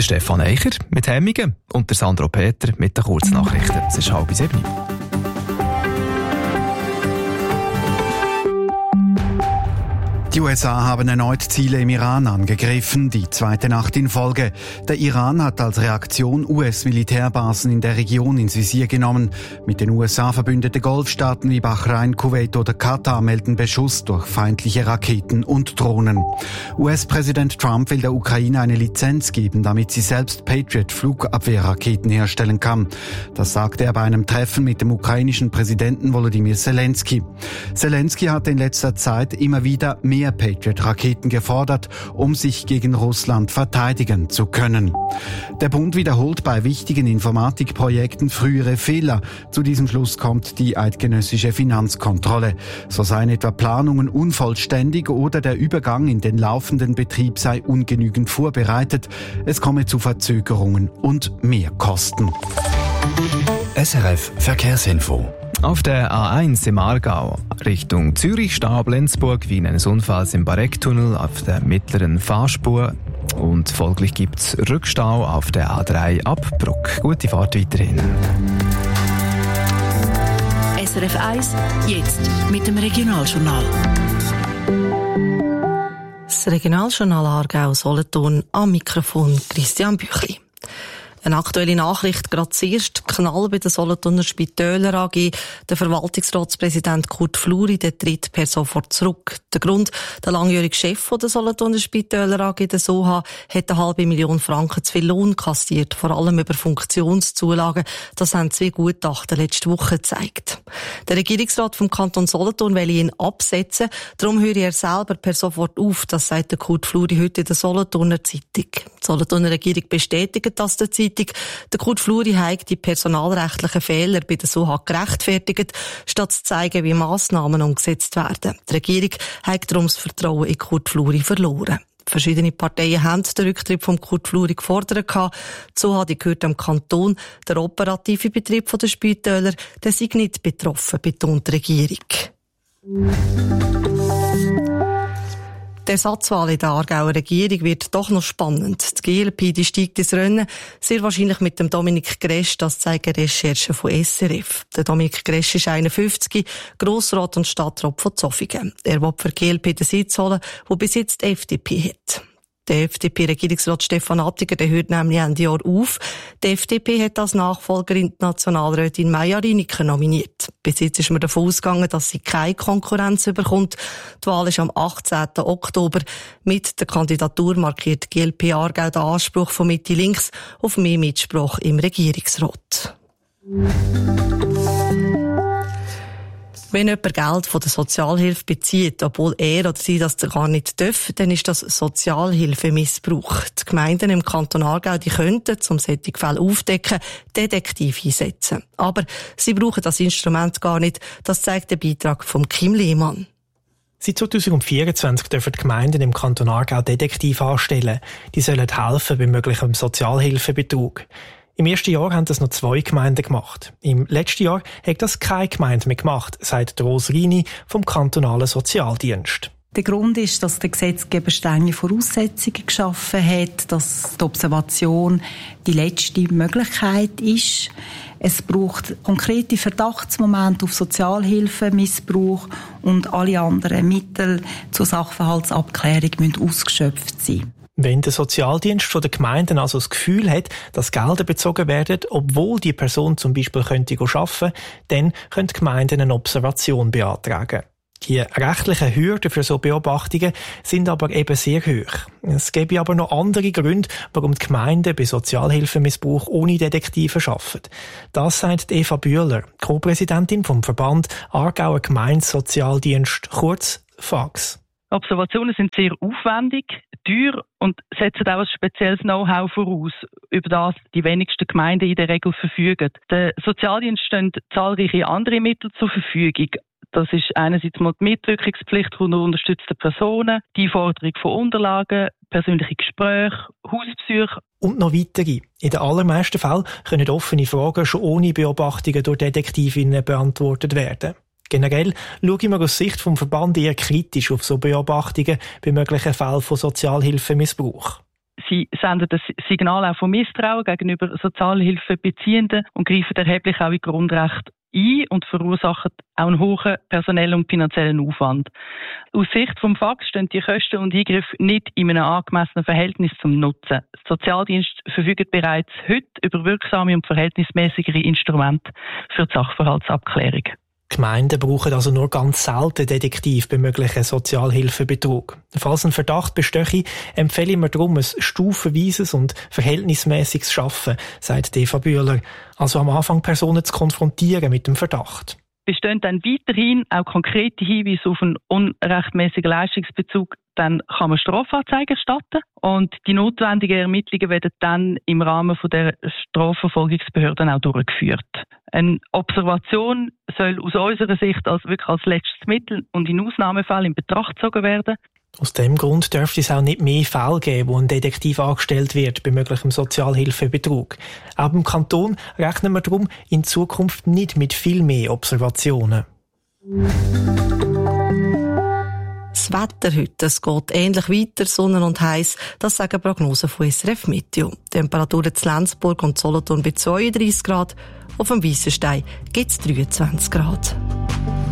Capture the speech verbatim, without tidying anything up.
Der Stefan Eicher mit Hemmingen und der Sandro Peter mit den Kurznachrichten. Es ist halb sieben. Die U S A haben erneut Ziele im Iran angegriffen, die zweite Nacht in Folge. Der Iran hat als Reaktion U S-Militärbasen in der Region ins Visier genommen. Mit den U S A verbündete Golfstaaten wie Bahrain, Kuwait oder Katar melden Beschuss durch feindliche Raketen und Drohnen. U S-Präsident Trump will der Ukraine eine Lizenz geben, damit sie selbst Patriot-Flugabwehrraketen herstellen kann. Das sagte er bei einem Treffen mit dem ukrainischen Präsidenten Volodymyr Zelensky. Zelensky hatte in letzter Zeit immer wieder mehr Patriot-Raketen gefordert, um sich gegen Russland verteidigen zu können. Der Bund wiederholt bei wichtigen Informatikprojekten frühere Fehler. Zu diesem Schluss kommt die eidgenössische Finanzkontrolle. So seien etwa Planungen unvollständig oder der Übergang in den laufenden Betrieb sei ungenügend vorbereitet. Es komme zu Verzögerungen und Mehrkosten. S R F Verkehrsinfo. Auf der A eins im Aargau Richtung Zürich, Stau Lenzburg wegen eines Unfalls im Barecktunnel auf der mittleren Fahrspur und folglich gibt es Rückstau auf der A drei ab Bruck. Gute Fahrt weiterhin. S R F eins, jetzt mit dem Regionaljournal. Das Regionaljournal Aargau Solothurn am Mikrofon Christian Büchli. Eine aktuelle Nachricht, gerade zuerst Knall bei der Solothurner Spitäler A G. Der Verwaltungsratspräsident Kurt Fluri, der tritt per sofort zurück. Der Grund, der langjährige Chef der Solothurner Spitäler A G, der Soha, hat eine halbe Million Franken zu viel Lohn kassiert, vor allem über Funktionszulagen. Das haben zwei Gutachten letzte Woche gezeigt. Der Regierungsrat vom Kanton Solothurn will ihn absetzen, darum höre er selber per sofort auf, das sagt der Kurt Fluri heute in der Solothurner Zeitung. Die Solothurner Regierung bestätigt das der Zeitung. Der Kurt Fluri hat die personalrechtlichen Fehler bei der Soha gerechtfertigt, statt zu zeigen, wie Massnahmen umgesetzt werden. Die Regierung hat darum das Vertrauen in Kurt Fluri verloren. Verschiedene Parteien haben den Rücktritt von Kurt Fluri gefordert. Die Soha gehört dem Kanton. Der operative Betrieb der Spitäler, der sei nicht betroffen, betont die Regierung. Die Ersatzwahl in der Aargauer Regierung wird doch noch spannend. Die G L P die steigt ins Rennen, sehr wahrscheinlich mit dem Dominik Gresch, das zeigen Recherchen von S R F. Der Dominik Gresch ist einundfünfzig, Grossrat und Stadtrat von Zofingen. Er will für die G L P den Sitz holen, wo bis jetzt die F D P hat. Der F D P-Regierungsrat Stefan Attiger, der hört nämlich Ende Jahr auf. Die F D P hat als Nachfolgerin die Nationalrätin Maja Riniker nominiert. Bis jetzt ist man davon ausgegangen, dass sie keine Konkurrenz bekommt. Die Wahl ist am achtzehnten Oktober. Mit der Kandidatur markiert die G L P Aargau den Anspruch von Mitte links auf mehr Mitsprache im Regierungsrat. Wenn jemand Geld von der Sozialhilfe bezieht, obwohl er oder sie das gar nicht darf, dann ist das Sozialhilfemissbrauch. Die Gemeinden im Kanton Aargau, die könnten, um solche Fälle aufdecken, Detektiv einsetzen. Aber sie brauchen das Instrument gar nicht. Das zeigt der Beitrag von Kim Lehmann. Seit zweitausendvierundzwanzig dürfen die Gemeinden im Kanton Aargau Detektiv anstellen. Die sollen helfen bei möglichem Sozialhilfebetrug. Im ersten Jahr haben das noch zwei Gemeinden gemacht. Im letzten Jahr hat das keine Gemeinde mehr gemacht, sagt Rose Rini vom kantonalen Sozialdienst. Der Grund ist, dass der Gesetzgeber strenge Voraussetzungen geschaffen hat, dass die Observation die letzte Möglichkeit ist. Es braucht konkrete Verdachtsmomente auf Sozialhilfemissbrauch und alle anderen Mittel zur Sachverhaltsabklärung müssen ausgeschöpft sein. Wenn der Sozialdienst von der Gemeinden also das Gefühl hat, dass Gelder bezogen werden, obwohl die Person zum Beispiel könnte arbeiten, dann können die Gemeinden eine Observation beantragen. Die rechtlichen Hürden für so Beobachtungen sind aber eben sehr hoch. Es gäbe aber noch andere Gründe, warum die Gemeinden bei Sozialhilfemissbrauch ohne Detektive arbeiten. Das sagt Eva Bühler, Co-Präsidentin vom Verband Aargauer Gemeindesozialdienst, kurz F A G S. Observationen sind sehr aufwendig, teuer und setzen auch ein spezielles Know-how voraus, über das die wenigsten Gemeinden in der Regel verfügen. Der Sozialdienst stehen zahlreiche andere Mittel zur Verfügung. Das ist einerseits mal die Mitwirkungspflicht von unterstützten Personen, die Forderung von Unterlagen, persönliche Gespräche, Hausbesuche. Und noch weitere. In den allermeisten Fällen können offene Fragen schon ohne Beobachtungen durch Detektivinnen beantwortet werden. Generell schauen wir aus Sicht vom Verband eher kritisch auf so Beobachtungen bei möglichen Fällen von Sozialhilfemissbrauch. Sie senden das Signal auch von Misstrauen gegenüber Sozialhilfebeziehenden und greifen erheblich auch in Grundrechte ein und verursachen auch einen hohen personellen und finanziellen Aufwand. Aus Sicht vom F A G stehen die Kosten und Eingriffe nicht in einem angemessenen Verhältnis zum Nutzen. Der Sozialdienst verfügt bereits heute über wirksame und verhältnismäßigere Instrumente für die Sachverhaltsabklärung. Gemeinden brauchen also nur ganz selten Detektiv bei möglichen Sozialhilfebetrug. Falls ein Verdacht bestehe, empfehle ich mir darum ein stufenweises und verhältnismäßiges Arbeiten, sagt Eva Bühler. Also am Anfang Personen zu konfrontieren mit dem Verdacht. Bestehen dann weiterhin auch konkrete Hinweise auf einen unrechtmäßigen Leistungsbezug, dann kann man Strafanzeigen erstatten und die notwendigen Ermittlungen werden dann im Rahmen von der Strafverfolgungsbehörden auch durchgeführt. Eine Observation soll aus unserer Sicht als wirklich als letztes Mittel und in Ausnahmefällen in Betracht gezogen werden. Aus dem Grund dürfte es auch nicht mehr Fälle geben, wo ein Detektiv angestellt wird bei möglichem Sozialhilfebetrug. Auch beim Kanton rechnen wir darum in Zukunft nicht mit viel mehr Observationen. Das Wetter heute, es geht ähnlich weiter, Sonne und heiß. Das sagen Prognosen von S R F Meteo. Temperaturen in Lenzburg und Solothurn bei zweiunddreissig Grad. Auf dem Weissenstein gibt es dreiundzwanzig Grad.